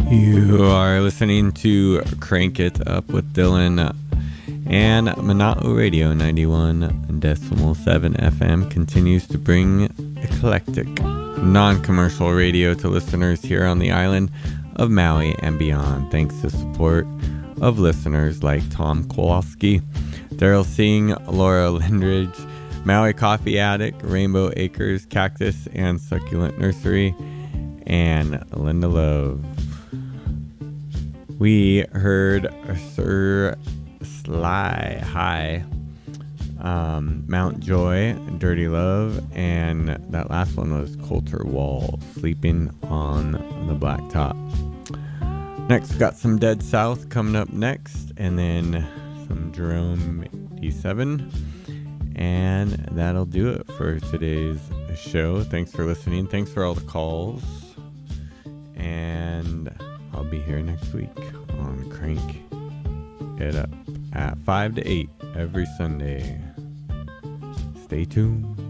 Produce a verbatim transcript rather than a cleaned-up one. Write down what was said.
You are listening to Crank It Up with Dylan, and Monotone Radio ninety-one point seven F M continues to bring eclectic, non-commercial radio to listeners here on the island of Maui and beyond, thanks to support of listeners like Tom Kowalski, Daryl Singh, Laura Lindridge, Maui Coffee Addict, Rainbow Acres Cactus and Succulent Nursery, and Linda Love. We heard Sir Sly High, um, Mount Joy, Dirty Love, and that last one was Coulter Wall, Sleeping on the Blacktop. Next, we got some Dead South coming up next, and then some Jerome D seven, and that'll do it for today's show. Thanks for listening. Thanks for all the calls, and I'll be here next week on Crank It Up at five to eight every Sunday. Stay tuned.